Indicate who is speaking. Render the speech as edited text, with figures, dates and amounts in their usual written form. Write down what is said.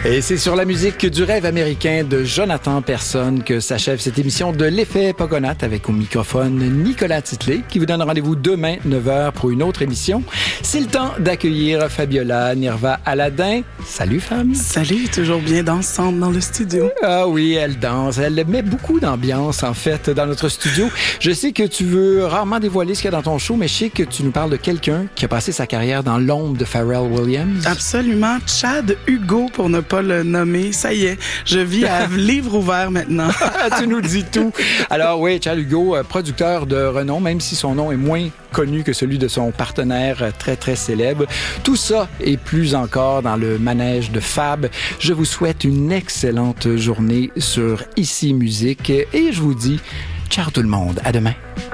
Speaker 1: Et c'est sur la musique du rêve américain de Jonathan Persson que s'achève cette émission de l'effet Pogonath avec au microphone Nicolas Titley qui vous donne rendez-vous demain 9h pour une autre émission. C'est le temps d'accueillir Fabiola Nirva Aladin. Salut Fab.
Speaker 2: Salut, toujours bien dansante dans le studio.
Speaker 1: Ah oui, elle danse. Elle met beaucoup d'ambiance en fait dans notre studio. Je sais que tu veux rarement dévoiler ce qu'il y a dans ton show, mais je sais que tu nous parles de quelqu'un qui a passé sa carrière dans l'ombre de Pharrell Williams.
Speaker 2: Absolument. Chad Hugo, pour ne pas le nommer. Ça y est, je vis à livre ouvert maintenant.
Speaker 1: Tu nous dis tout. Alors oui, Chad Hugo, producteur de renom, même si son nom est moins connu que celui de son partenaire très, très célèbre. Tout ça et plus encore dans le manège de Fab. Je vous souhaite une excellente journée sur Ici Musique et je vous dis ciao tout le monde. À demain.